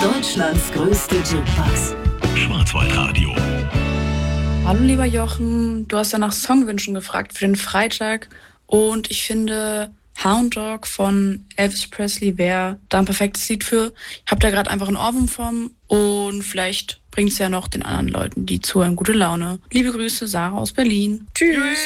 Deutschlands größte Jukebox. Schwarzwaldradio. Hallo lieber Jochen, du hast ja nach Songwünschen gefragt für den Freitag und ich finde Hound Dog von Elvis Presley wäre da ein perfektes Lied für. Ich habe da gerade einfach einen Ohrwurm von und vielleicht bringt es ja noch den anderen Leuten, die zuhören, gute Laune. Liebe Grüße, Sarah aus Berlin. Tschüss.